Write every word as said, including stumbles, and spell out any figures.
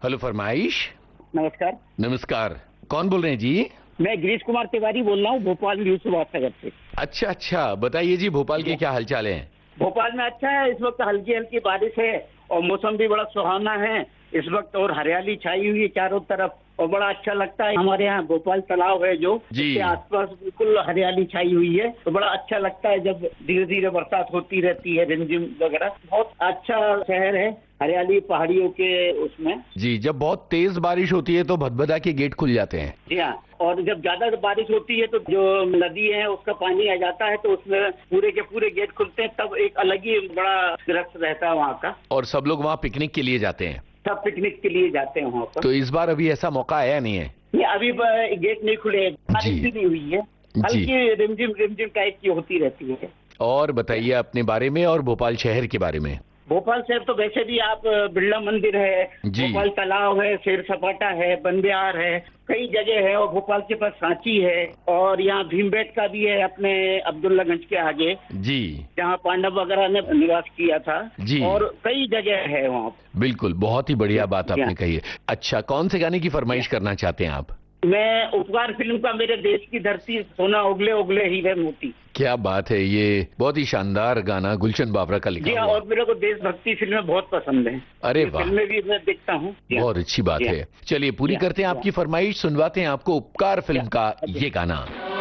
Hello फरमाइश। नमस्कार। नमस्कार, कौन बोल रहे हैं जी? मैं गिरीश कुमार तिवारी बोल रहा हूँ, भोपाल न्यूज सुभाष से। अच्छा अच्छा, बताइए जी, भोपाल के क्या हालचाल हैं? भोपाल में अच्छा है, इस वक्त हल्की हल्की बारिश है और मौसम भी बड़ा सुहावना है इस वक्त, और हरियाली छाई हुई है चारों तरफ और बड़ा अच्छा लगता है। हमारे यहाँ भोपाल तालाब है जो, इसके आसपास बिल्कुल हरियाली छाई हुई है, तो बड़ा अच्छा लगता है जब धीरे धीरे बरसात होती रहती है, रिमझिम वगैरह। बहुत अच्छा शहर है, हरियाली पहाड़ियों के उसमें। जी, जब बहुत तेज बारिश होती है तो भदभदा के गेट खुल जाते हैं। जी हाँ, और जब ज्यादा बारिश होती है तो जो नदी है उसका पानी आ जाता है, तो उसमें पूरे के पूरे गेट खुलते हैं, तब एक अलग ही बड़ा दृश्य रहता है वहाँ का। और सब लोग वहाँ पिकनिक के लिए जाते हैं। सब पिकनिक के लिए जाते हैं वहाँ पर। तो इस बार अभी ऐसा मौका आया नहीं है? नहीं, अभी गेट नहीं खुले, बारिश भी नहीं हुई है, हल्की रिमझिम रिमझिम टाइप की होती रहती है। और बताइए अपने बारे में और भोपाल शहर के बारे में। भोपाल शहर तो वैसे भी आप, बिरला मंदिर है, भोपाल तालाब है, शेर सपाटा है, बंदियार है, कई जगह है, और भोपाल के पास सांची है, और यहाँ भीमबेटका भी है अपने अब्दुल्लागंज के आगे जी, जहाँ पांडव वगैरह ने निवास किया था जी, और कई जगह है वहाँ। बिल्कुल, बहुत ही बढ़िया बात आपने कही है। अच्छा, कौन से गाने की फरमाइश करना चाहते हैं आप? मैं उपकार फिल्म का मेरे देश की धरती सोना उगले उगले हीरे मोती। क्या बात है, ये बहुत ही शानदार गाना गुलशन बावरा का लिखा हुआ। और मेरे को देशभक्ति फिल्में बहुत पसंद है। अरे वाह, फिल्में भी मैं देखता हूँ। बहुत अच्छी बात है। चलिए पूरी करते हैं आपकी फरमाइश, सुनवाते हैं आपको उपकार फिल्म का ये गाना।